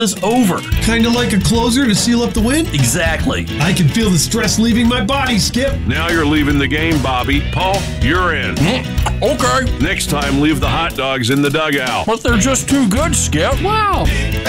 is over. Kinda like a closer to seal up the win? Exactly. I can feel the stress leaving my body, Skip. Now you're leaving the game, Bobby. Paul, you're in. Okay. Next time, leave the hot dogs in the dugout. But they're just too good, Skip. Wow.